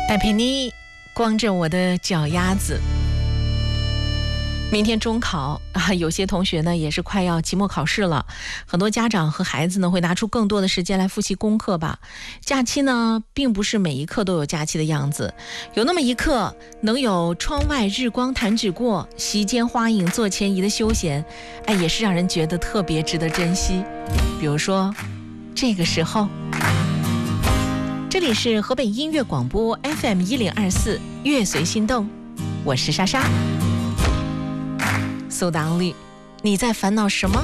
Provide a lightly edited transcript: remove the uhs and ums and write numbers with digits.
爱陪你光着我的脚丫子。明天中考啊，有些同学呢也是快要期末考试了，很多家长和孩子呢会拿出更多的时间来复习功课吧。假期呢并不是每一刻都有假期的样子，有那么一刻能有窗外日光弹指过，席间花影坐前移的休闲，也是让人觉得特别值得珍惜。比如说这个时候，这里是河北音乐广播 FM1024 乐随心动，我是莎莎。苏打绿，你在烦恼什么？